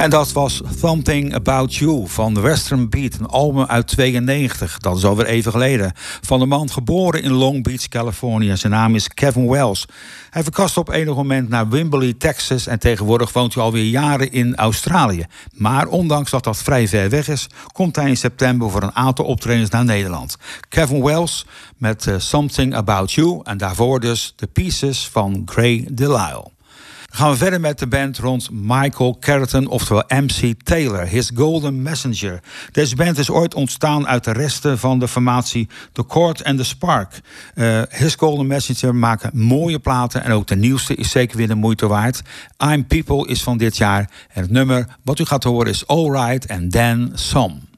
En dat was Something About You van Western Beat, een album uit 92. Dat is alweer even geleden. Van de man geboren in Long Beach, Californië. Zijn naam is Kevin Wells. Hij verkaste op enig moment naar Wimberley, Texas, en tegenwoordig woont hij alweer jaren in Australië. Maar ondanks dat dat vrij ver weg is, komt hij in september voor een aantal optredens naar Nederland. Kevin Wells met Something About You en daarvoor dus The Pieces van Gray Delisle. Dan gaan we verder met de band rond Michael Carrington, oftewel MC Taylor, His Golden Messenger. Deze band is ooit ontstaan uit de resten van de formatie The Chord and the Spark. His Golden Messenger maken mooie platen en ook de nieuwste is zeker weer de moeite waard. I'm People is van dit jaar en het nummer wat u gaat horen is All Right and Then Some.